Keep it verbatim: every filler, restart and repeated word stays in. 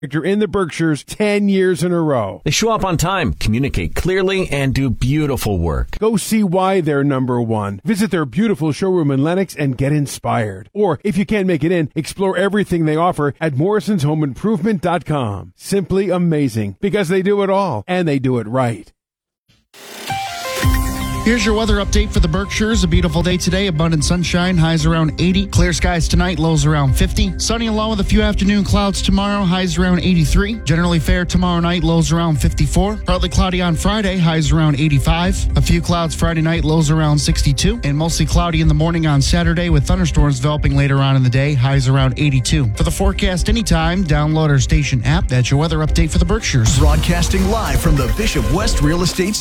in the Berkshires ten years in a row. They show up on time, communicate clearly, and do beautiful work. Go see why they're number one. Visit their beautiful showroom in Lenox and get inspired. Or, if you can't make it in, explore everything they offer at morrisons home improvement dot com. Simply amazing, because they do it all, and they do it right. Here's your weather update for the Berkshires. A beautiful day today. Abundant sunshine. Highs around eighty. Clear skies tonight. Lows around fifty. Sunny along with a few afternoon clouds tomorrow. Highs around eighty-three. Generally fair tomorrow night. Lows around fifty-four. Partly cloudy on Friday. Highs around eighty-five. A few clouds Friday night. Lows around sixty-two. And mostly cloudy in the morning on Saturday with thunderstorms developing later on in the day. Highs around eighty-two. For the forecast anytime, download our station app. That's your weather update for the Berkshires. Broadcasting live from the Bishop West Real Estate